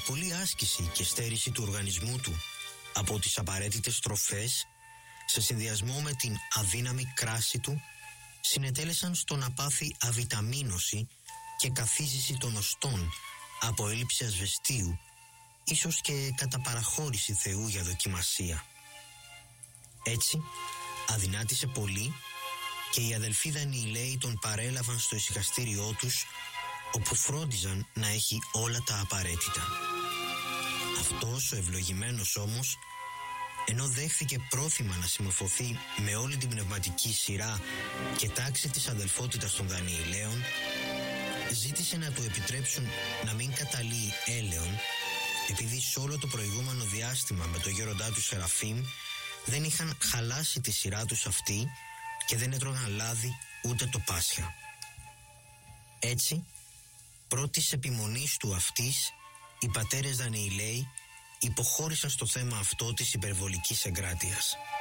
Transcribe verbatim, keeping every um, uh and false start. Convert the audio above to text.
η πολλή άσκηση και στέρηση του οργανισμού του από τις απαραίτητες τροφές, σε συνδυασμό με την αδύναμη κράση του, συνετέλεσαν στο να πάθει αβιταμίνωση και καθίζηση των οστών από έλλειψη ασβεστίου, ίσως και κατά παραχώρηση Θεού για δοκιμασία. Έτσι αδυνάτησε πολύ και οι αδελφοί Δανιηλαίοι τον παρέλαβαν στο ησυχαστήριό τους, όπου φρόντιζαν να έχει όλα τα απαραίτητα. Αυτός ο ευλογημένος όμως, ενώ δέχθηκε πρόθυμα να συμμορφωθεί με όλη την πνευματική σειρά και τάξη της αδελφότητας των Δανιηλαίων, ζήτησε να του επιτρέψουν να μην καταλύει έλεον, επειδή σε όλο το προηγούμενο διάστημα με το γέροντά του Σεραφείμ δεν είχαν χαλάσει τη σειρά τους αυτή και δεν έτρωγαν λάδι ούτε το Πάσχα. Έτσι, πρώτης επιμονής του αυτής, οι πατέρες Δανιηλαίοι υποχώρησαν στο θέμα αυτό της υπερβολικής εγκράτειας.